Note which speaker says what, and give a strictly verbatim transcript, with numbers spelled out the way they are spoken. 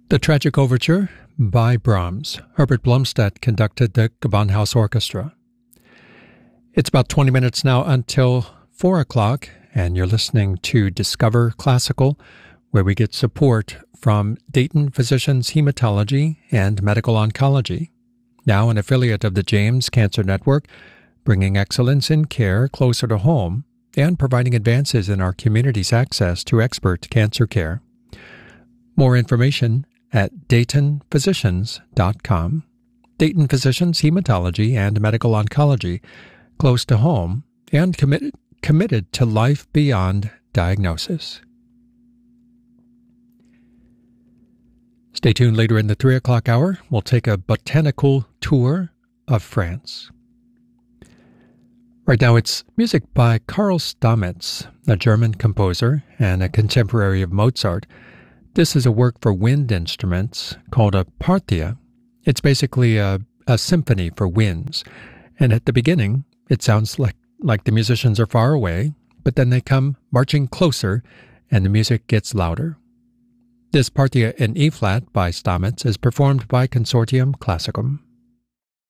Speaker 1: The Tragic Overture by Brahms. Herbert Blomstedt conducted the Gewandhaus Orchestra. It's about twenty minutes now until four o'clock, and you're listening to Discover Classical, where we get support from Dayton Physicians Hematology and Medical Oncology, now an affiliate of the James Cancer Network, bringing excellence in care closer to home and providing advances in our community's access to expert cancer care. More information at dayton physicians dot com. Dayton Physicians Hematology and Medical Oncology, close to home and committed committed to life beyond diagnosis. Stay tuned later in the three o'clock hour. We'll take a botanical tour of France. Right now it's music by Karl Stamitz, a German composer and a contemporary of Mozart. This is a work for wind instruments called a parthia. It's basically a, a symphony for winds. And at the beginning, it sounds like, like the musicians are far away, but then they come marching closer and the music gets louder. This parthia in E-flat by Stamitz is performed by Consortium Classicum.